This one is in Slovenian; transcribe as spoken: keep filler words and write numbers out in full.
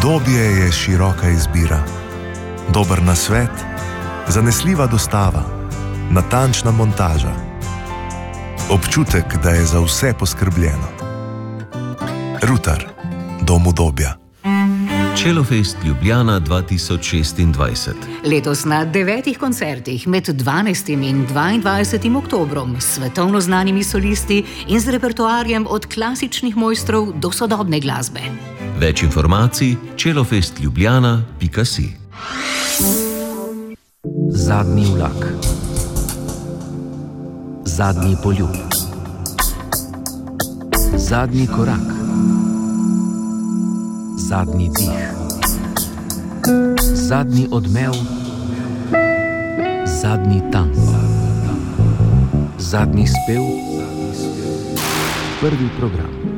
Udobje je široka izbira, dober nasvet, zanesljiva dostava, natančna montaža, občutek, da je za vse poskrbljeno. Rutar, dom udobja. Čelofest Ljubljana dva tisoč šestindvajset. Letos na devetih koncertih med dvanajstim in dvaindvajsetim oktobrom s svetovno znanimi solisti in z repertoarjem od klasičnih mojstrov do sodobne glasbe. Več informacij čelofestljubljana pika si. Zadnji vlak. Zadnji poljub. Zadnji korak. Zadnji dih. Zadnji odmev. Zadnji tango. Zadnji spev. Prvi program.